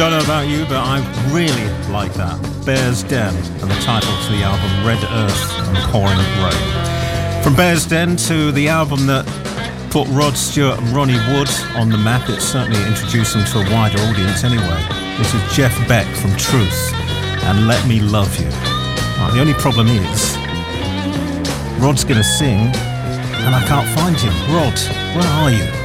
Don't know about you, but I really like that. Bears Den and the title to the album Red Earth and Pouring Rain. From Bears Den to the album that put Rod Stewart and Ronnie Wood on the map, it certainly introduced them to a wider audience anyway. This is Jeff Beck from Truth and Let Me Love You. Right, the only problem is Rod's going to sing and I can't find him. Rod, where are you?